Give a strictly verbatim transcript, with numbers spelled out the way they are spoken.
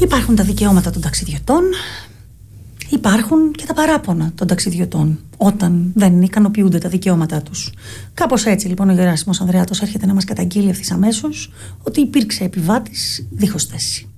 Υπάρχουν τα δικαιώματα των ταξιδιωτών, υπάρχουν και τα παράπονα των ταξιδιωτών όταν δεν ικανοποιούνται τα δικαιώματά τους. Κάπως έτσι λοιπόν ο Γεράσιμος Ανδρεάτος έρχεται να μας καταγγείλει ευθύς αμέσως ότι υπήρξε επιβάτης δίχως θέση.